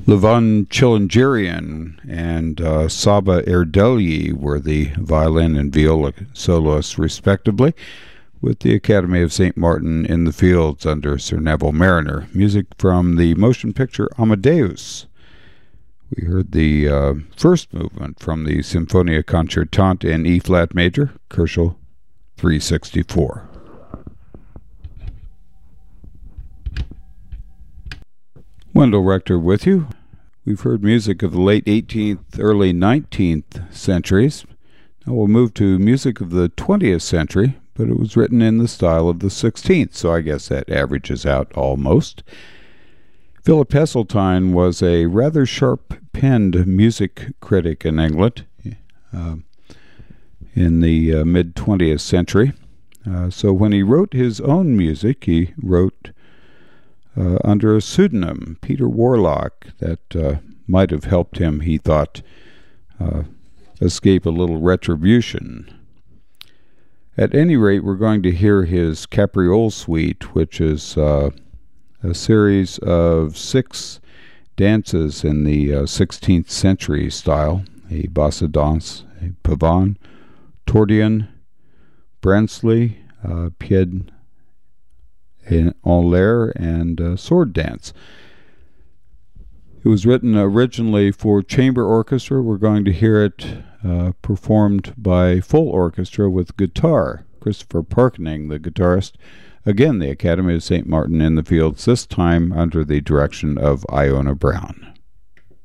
Levon Chilingirian and Saba Erdelyi were the violin and viola soloists, respectively, with the Academy of St. Martin in the Fields under Sir Neville Mariner. Music from the motion picture Amadeus. We heard the first movement from the Sinfonia Concertante in E-flat major, Koelschel 364. Wendell Rector with you. We've heard music of the late 18th, early 19th centuries. Now we'll move to music of the 20th century, but it was written in the style of the 16th, so I guess that averages out almost. Philip Heseltine was a rather sharp-penned music critic in England in the mid-20th century. So when he wrote his own music, he wrote under a pseudonym, Peter Warlock, that might have helped him, he thought, escape a little retribution. At any rate, we're going to hear his Capriole Suite, which is a series of 6 dances in the 16th century style: a bassa danse, a pavane, tordion, bransley, pied en l'air, and sword dance. It was written originally for chamber orchestra. We're going to hear it performed by full orchestra with guitar. Christopher Parkening, the guitarist. Again, the Academy of St. Martin in the Fields, this time under the direction of Iona Brown.